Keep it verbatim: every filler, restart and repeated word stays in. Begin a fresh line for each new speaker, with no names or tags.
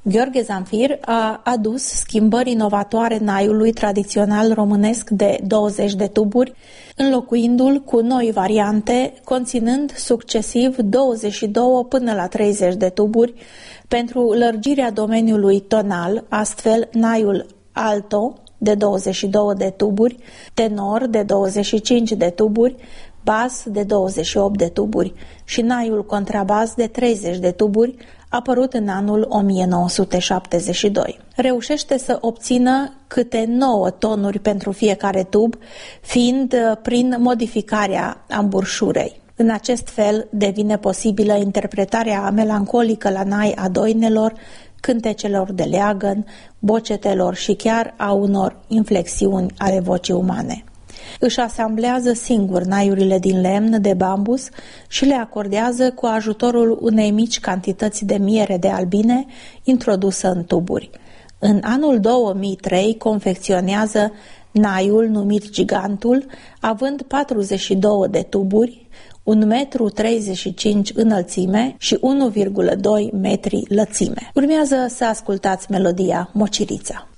Gheorghe Zamfir a adus schimbări inovatoare naiului tradițional românesc de douăzeci de tuburi, înlocuindu-l cu noi variante, conținând succesiv douăzeci și doi până la treizeci de tuburi pentru lărgirea domeniului tonal, astfel naiul alto de douăzeci și doi de tuburi, tenor de douăzeci și cinci de tuburi, bas de douăzeci și opt de tuburi și naiul contrabas de treizeci de tuburi, apărut în anul o mie nouă sute șaptezeci și doi. Reușește să obțină câte nouă tonuri pentru fiecare tub, fiind prin modificarea amburșurei. În acest fel devine posibilă interpretarea melancolică la nai a doinelor, cântecelor de leagăn, bocetelor și chiar a unor inflexiuni ale vocii umane. Își asamblează singur naiurile din lemn de bambus și le acordează cu ajutorul unei mici cantități de miere de albine introdusă în tuburi. În anul două mii trei confecționează naiul numit Gigantul, având patruzeci și două de tuburi, un metru treizeci și cinci înălțime și unu virgulă doi metri lățime. Urmează să ascultați melodia Mocirița.